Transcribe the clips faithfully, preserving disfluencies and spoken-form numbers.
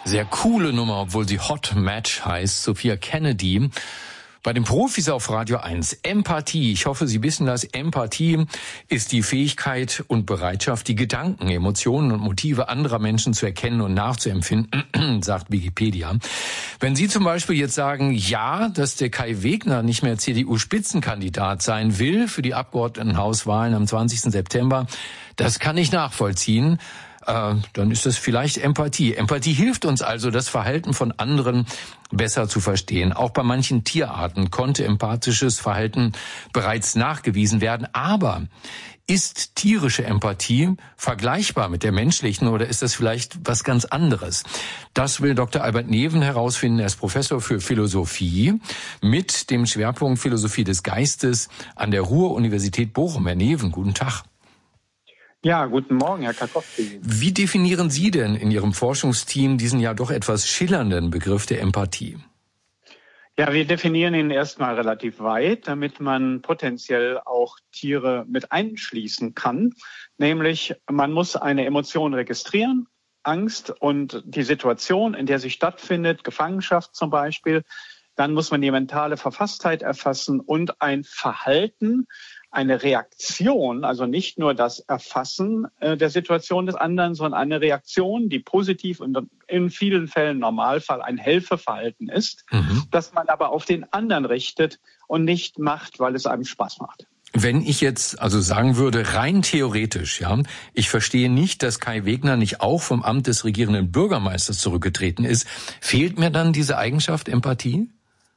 Sehr coole Nummer, obwohl sie Hot Match heißt. Sophia Kennedy. Bei den Profis auf Radio eins. Empathie. Ich hoffe, Sie wissen das. Empathie ist die Fähigkeit und Bereitschaft, die Gedanken, Emotionen und Motive anderer Menschen zu erkennen und nachzuempfinden, sagt Wikipedia. Wenn Sie zum Beispiel jetzt sagen, ja, dass der Kai Wegner nicht mehr C D U-Spitzenkandidat sein will für die Abgeordnetenhauswahlen am zwanzigsten September, das kann ich nachvollziehen. Äh, dann ist das vielleicht Empathie. Empathie hilft uns also, das Verhalten von anderen besser zu verstehen. Auch bei manchen Tierarten konnte empathisches Verhalten bereits nachgewiesen werden. Aber ist tierische Empathie vergleichbar mit der menschlichen oder ist das vielleicht was ganz anderes? Das will Doktor Albert Neven herausfinden. Er ist Professor für Philosophie mit dem Schwerpunkt Philosophie des Geistes an der Ruhr-Universität Bochum. Herr Neven, guten Tag. Ja, guten Morgen, Herr Karkowski. Wie definieren Sie denn in Ihrem Forschungsteam diesen ja doch etwas schillernden Begriff der Empathie? Ja, wir definieren ihn erstmal relativ weit, damit man potenziell auch Tiere mit einschließen kann. Nämlich, man muss eine Emotion registrieren, Angst und die Situation, in der sie stattfindet, Gefangenschaft zum Beispiel. Dann muss man die mentale Verfasstheit erfassen und ein Verhalten, eine Reaktion, also nicht nur das Erfassen äh, der Situation des anderen, sondern eine Reaktion, die positiv und in vielen Fällen im Normalfall ein Helferverhalten ist, mhm. das man aber auf den anderen richtet und nicht macht, weil es einem Spaß macht. Wenn ich jetzt also sagen würde, rein theoretisch, ja, ich verstehe nicht, dass Kai Wegner nicht auch vom Amt des regierenden Bürgermeisters zurückgetreten ist, fehlt mir dann diese Eigenschaft Empathie?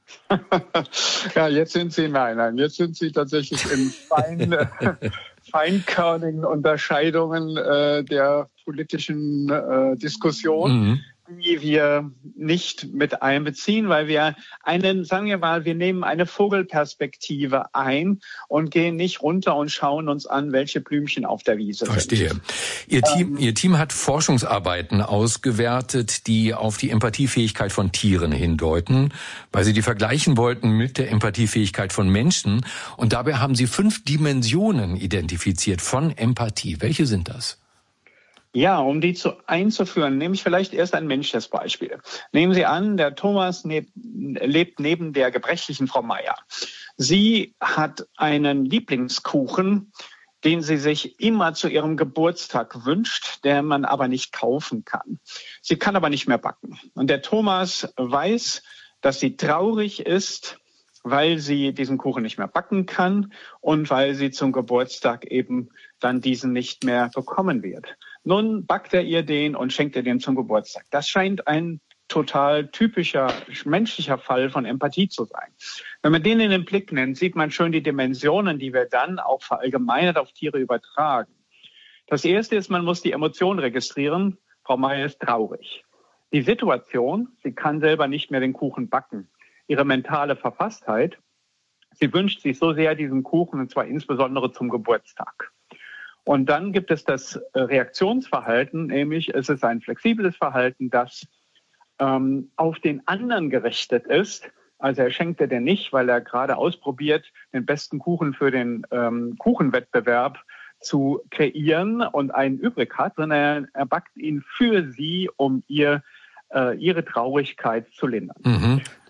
Ja, jetzt sind Sie, nein, nein, jetzt sind Sie tatsächlich in fein, feinkörnigen Unterscheidungen äh, der politischen äh, Diskussion, mhm. die wir nicht mit einbeziehen, weil wir einen, sagen wir mal, wir nehmen eine Vogelperspektive ein und gehen nicht runter und schauen uns an, welche Blümchen auf der Wiese Verstehe. sind. Ihr Team, ähm, Ihr Team hat Forschungsarbeiten ausgewertet, die auf die Empathiefähigkeit von Tieren hindeuten, weil Sie die vergleichen wollten mit der Empathiefähigkeit von Menschen. Und dabei haben Sie fünf Dimensionen identifiziert von Empathie. Welche sind das? Ja, um die zu einzuführen, nehme ich vielleicht erst ein menschliches Beispiel. Nehmen Sie an, der Thomas neb, lebt neben der gebrechlichen Frau Meier. Sie hat einen Lieblingskuchen, den sie sich immer zu ihrem Geburtstag wünscht, der man aber nicht kaufen kann. Sie kann aber nicht mehr backen. Und der Thomas weiß, dass sie traurig ist, weil sie diesen Kuchen nicht mehr backen kann und weil sie zum Geburtstag eben dann diesen nicht mehr bekommen wird. Nun backt er ihr den und schenkt ihr den zum Geburtstag. Das scheint ein total typischer menschlicher Fall von Empathie zu sein. Wenn man den in den Blick nimmt, sieht man schön die Dimensionen, die wir dann auch verallgemeinert auf Tiere übertragen. Das erste ist, man muss die Emotion registrieren. Frau Meier ist traurig. Die Situation, sie kann selber nicht mehr den Kuchen backen. Ihre mentale Verfasstheit, sie wünscht sich so sehr diesen Kuchen, und zwar insbesondere zum Geburtstag. Und dann gibt es das Reaktionsverhalten, nämlich es ist ein flexibles Verhalten, das ähm, auf den anderen gerichtet ist. Also er schenkt dir den nicht, weil er gerade ausprobiert, den besten Kuchen für den ähm, Kuchenwettbewerb zu kreieren und einen übrig hat, sondern er, er backt ihn für sie, um ihr äh, ihre Traurigkeit zu lindern. Mhm.